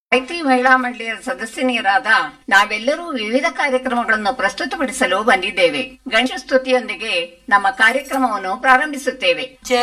ಗಾಯತ್ರಿ ಮಹಿಳಾ ಮಂಡಳಿಯ ಸದಸ್ಯನಿಯರಾದ ನಾವೆಲ್ಲರೂ ವಿವಿಧ ಕಾರ್ಯಕ್ರಮಗಳನ್ನು ಪ್ರಸ್ತುತಪಡಿಸಲು ಬಂದಿದ್ದೇವೆ. ಗಣೇಶ ಸ್ತುತಿಯೊಂದಿಗೆ ನಮ್ಮ ಕಾರ್ಯಕ್ರಮವನ್ನು ಪ್ರಾರಂಭಿಸುತ್ತೇವೆ.